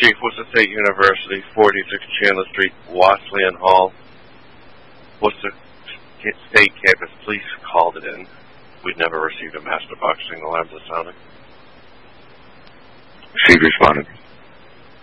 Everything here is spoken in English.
Chief, Worcester State University, 46 Chandler Street, Wesleyan Hall. Worcester State Campus Police called it in. We'd never received a master box signal alarm this sounding. Chief responded.